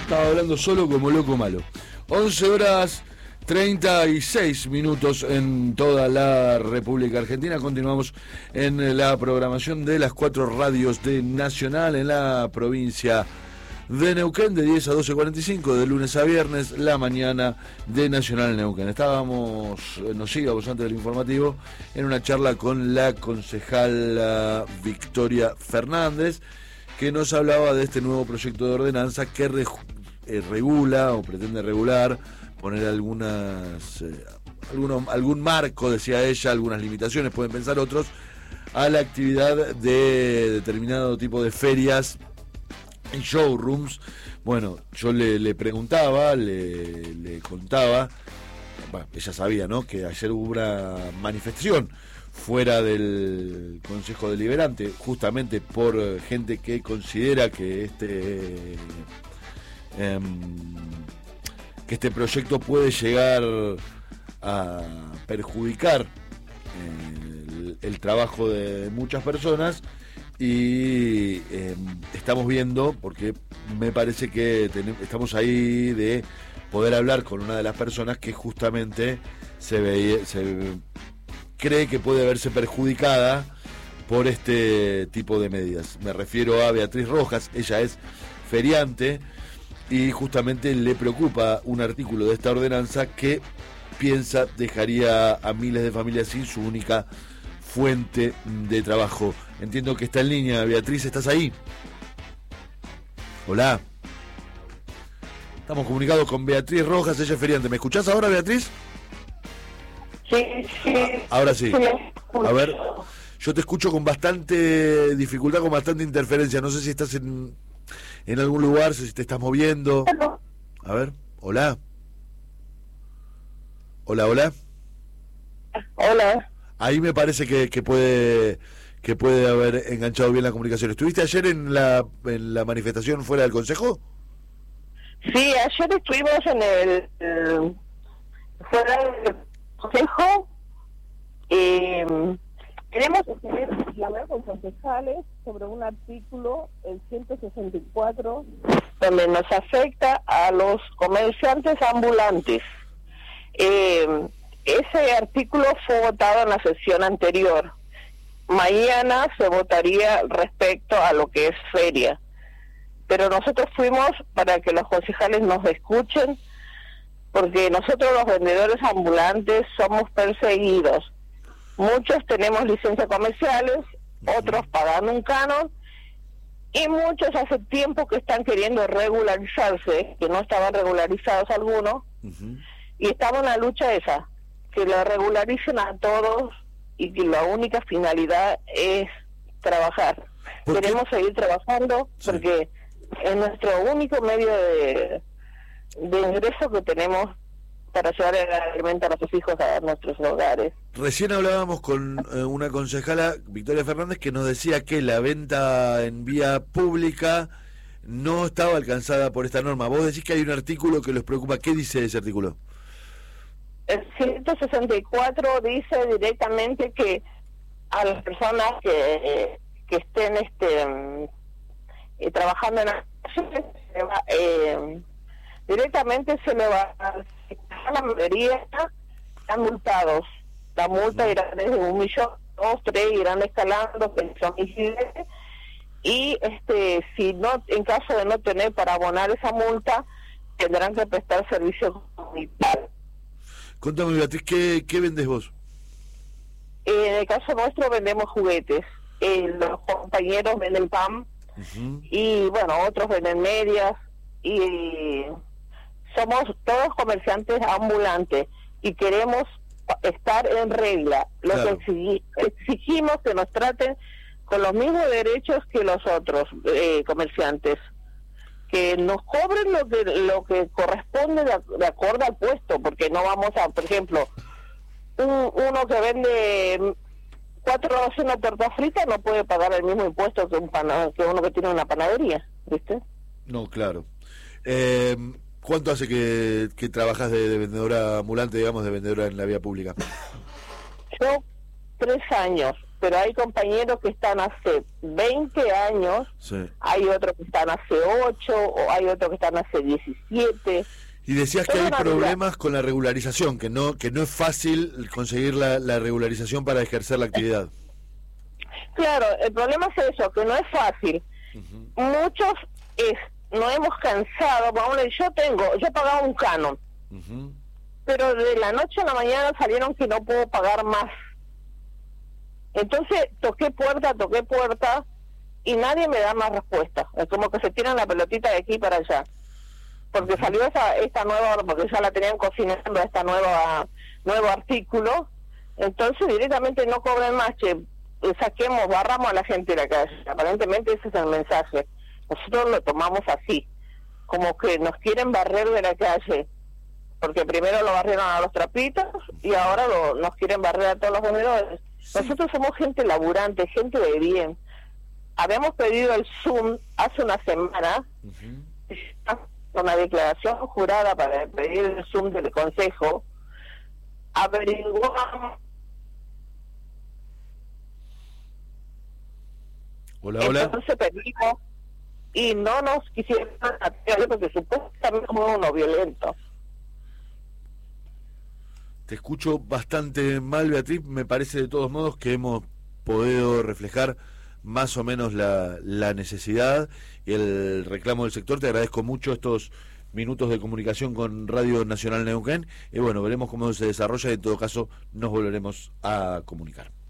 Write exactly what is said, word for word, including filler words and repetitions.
Estaba hablando solo como loco malo. once horas treinta y seis minutos en toda la República Argentina. Continuamos en la programación de las cuatro radios de Nacional en la provincia de Neuquén, de diez a doce cuarenta y cinco, de lunes a viernes, la mañana de Nacional Neuquén. Estábamos, nos íbamos antes del informativo, en una charla con la concejal Victoria Fernández, que nos hablaba de este nuevo proyecto de ordenanza que re, eh, regula o pretende regular, poner algunas eh, algunos, algún marco, decía ella, algunas limitaciones, pueden pensar otros, a la actividad de determinado tipo de ferias y showrooms. Bueno, yo le, le preguntaba, le, le contaba, bueno, ella sabía, ¿no?, que ayer hubo una manifestación fuera del Consejo Deliberante, justamente por gente que considera que este eh, que este proyecto puede llegar a perjudicar eh, el, el trabajo de muchas personas, y eh, estamos viendo, porque me parece que ten, estamos ahí de poder hablar con una de las personas que justamente se veía, se cree que puede verse perjudicada por este tipo de medidas. Me refiero a Beatriz Rojas. Ella es feriante y justamente le preocupa un artículo de esta ordenanza que piensa dejaría a miles de familias sin su única fuente de trabajo. Entiendo que está en línea. Beatriz, ¿estás ahí? Hola. Estamos comunicados con Beatriz Rojas, ella es feriante. ¿Me escuchás ahora, Beatriz? Sí, sí. Ahora sí. A ver, yo te escucho con bastante dificultad, con bastante interferencia. No sé si estás en, en algún lugar, si te estás moviendo. A ver, hola. Hola, hola. Hola. Ahí me parece que, que puede que puede haber enganchado bien la comunicación. ¿Estuviste ayer en la, en la manifestación fuera del Consejo? Sí, ayer estuvimos en el, el fuera del Consejo. Eh, queremos hablar con concejales sobre un artículo, el ciento sesenta y cuatro, donde nos afecta a los comerciantes ambulantes. Eh, ese artículo fue votado en la sesión anterior. Mañana se votaría respecto a lo que es feria. Pero nosotros fuimos para que los concejales nos escuchen, porque nosotros los vendedores ambulantes somos perseguidos. Muchos tenemos licencias comerciales, otros pagan un canon, y muchos hace tiempo que están queriendo regularizarse, que no estaban regularizados algunos, uh-huh. Y estamos en la lucha esa, que lo regularicen a todos y que la única finalidad es trabajar. Queremos seguir trabajando, sí, porque es nuestro único medio de, de ingreso que tenemos para llevar el alimento a nuestros hijos a nuestros hogares. Recién hablábamos con eh, una concejala, Victoria Fernández, que nos decía que la venta en vía pública no estaba alcanzada por esta norma. Vos decís que hay un artículo que los preocupa. ¿Qué dice ese artículo? El ciento sesenta y cuatro dice directamente que a las personas que, que estén este eh, trabajando en la eh, directamente se le va a la mayoría, están multados. La multa irá desde un millón, dos, tres, irán escalando, pensión y este si no, en caso de no tener para abonar esa multa, tendrán que prestar servicios comunitarios. Contame, Beatriz, ¿qué, qué vendes vos? Eh, en el caso nuestro vendemos juguetes. Eh, los compañeros venden pan, uh-huh, y bueno, otros venden medias, y somos todos comerciantes ambulantes y queremos estar en regla. Lo claro. que exigi- exigimos que nos traten con los mismos derechos que los otros eh, comerciantes, que nos cobren lo que lo que corresponde de, de acuerdo al puesto, porque no vamos a, por ejemplo, un, uno que vende cuatro docenas de tortas fritas no puede pagar el mismo impuesto que un pana, que uno que tiene una panadería, ¿viste? No, claro. Eh, ¿Cuánto hace que, que trabajas de, de vendedora ambulante, digamos, de vendedora en la vía pública? Yo, tres años, pero hay compañeros que están hace veinte años, sí. Hay otros que están hace ocho, o hay otros que están hace diecisiete. Y decías que Toda hay una problemas vida. con la regularización, que no que no es fácil conseguir la, la regularización para ejercer la actividad. Claro, el problema es eso, que no es fácil. Uh-huh. Muchos es, no hemos cansado, vamos, yo tengo, yo pagaba un canon, uh-huh. pero de la noche a la mañana salieron que no puedo pagar más. Entonces toqué puerta, toqué puerta, y nadie me da más respuesta. Es como que se tiran la pelotita de aquí para allá. Porque salió esa esta nueva, porque ya la tenían cocinando esta nueva nuevo artículo, entonces directamente no cobren más, che, saquemos, barramos a la gente de la calle. Aparentemente ese es el mensaje. Nosotros lo tomamos así, como que nos quieren barrer de la calle, porque primero lo barrieron a los trapitos y ahora lo, nos quieren barrer a todos los vendedores. Sí. Nosotros somos gente laburante, gente de bien. Habíamos pedido el Zoom hace una semana, uh-huh. una declaración jurada para pedir el Zoom del Consejo, averiguamos. Hola, hola. Entonces pedimos y no nos quisieron atender porque supuestamente somos uno violento. Te escucho bastante mal, Beatriz. Me parece de todos modos que hemos podido reflejar más o menos la, la necesidad y el reclamo del sector. Te agradezco mucho estos minutos de comunicación con Radio Nacional Neuquén y bueno, veremos cómo se desarrolla y en todo caso nos volveremos a comunicar.